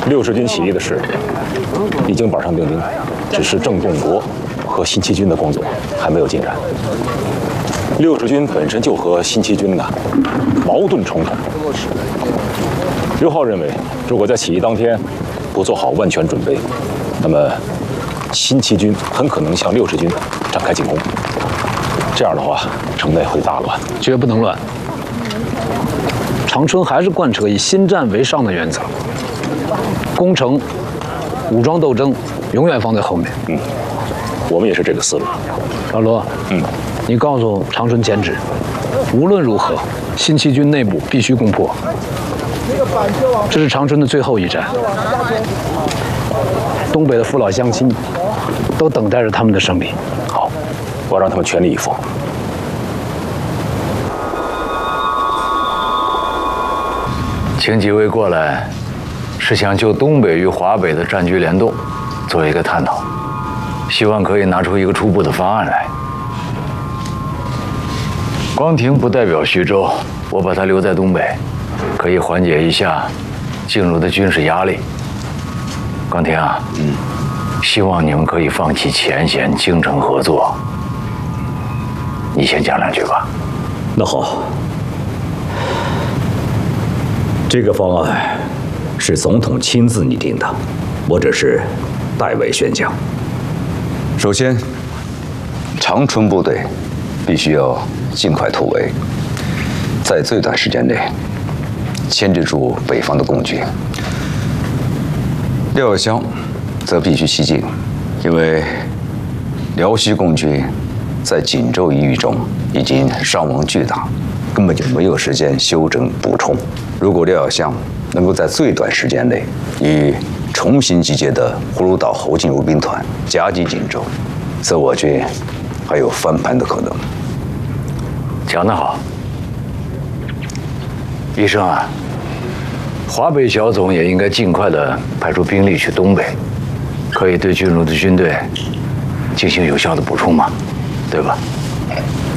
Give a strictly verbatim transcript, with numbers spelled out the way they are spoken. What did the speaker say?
六十军起义的事已经板上钉钉，只是郑洞国和新七军的工作还没有进展。六十军本身就和新七军呢矛盾重重。刘浩认为，如果在起义当天不做好万全准备，那么新七军很可能向六十军展开进攻。这样的话，城内会大乱， 绝不能乱。长春还是贯彻以新战为上的原则，攻城、武装斗争永远放在后面。 嗯，我们也是这个思路。 老罗， 嗯， 你告诉长春前指，无论如何，新七军内部必须攻破。这是长春的最后一战，东北的父老乡亲都等待着他们的胜利。 好，我要让他们全力以赴。 请几位过来，是想就东北与华北的战局联动做一个探讨，希望可以拿出一个初步的方案来。光庭不代表徐州，我把他留在东北，可以缓解一下进入的军事压力。光庭啊，嗯，希望你们可以放弃前线，精诚合作。你先讲两句吧。 那好。这个方案是总统亲自拟定的，我只是代为宣讲。 首先，长春部队必须要尽快突围，在最短时间内牵制住北方的共军。廖耀湘则必须西进，因为辽西共军在锦州一役中已经伤亡巨大，根本就没有时间休整补充。如果廖耀湘能够在最短时间内与重新集结的葫芦岛侯进武兵团夹击锦州，则我军还有翻盘的可能。 讲得好，医生啊，华北小总也应该尽快的派出兵力去东北，可以对进入的军队进行有效的补充嘛，对吧？